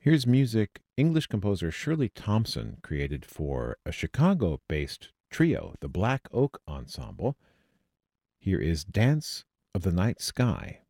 Here's music English composer Shirley Thompson created for a Chicago based trio, the Black Oak Ensemble. Here is Dance of the Night Sky.